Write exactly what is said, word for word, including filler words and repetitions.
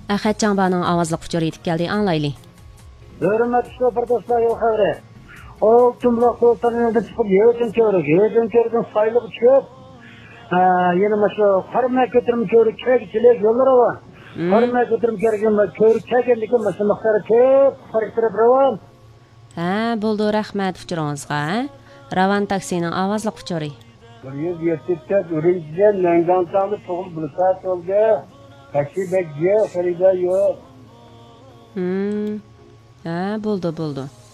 Ahadjon baның avazlıq uçuru yetib gəldi, anlaylı. Hürmetli şoför dostlar yok havre. O tümlük dostlarının da çıkıp yeğen körük, yeğen körükün sayılıp çıkıp yine mesela karmaya götürüm körük, kek çilek yolları var. Karmaya götürüm körük, körük kekendik mesela muhtarı kek, karıştırıp ravan. Ha, buldu rahmet uçurunuzga. Ravan taksinin avazlıq uçuru. Bir yüz yetişecek, ürüncüden Lengantanlı toğul bulutat oldu. Taksi bekliyor, feride yok. Hmm. Ha, buldu buldu.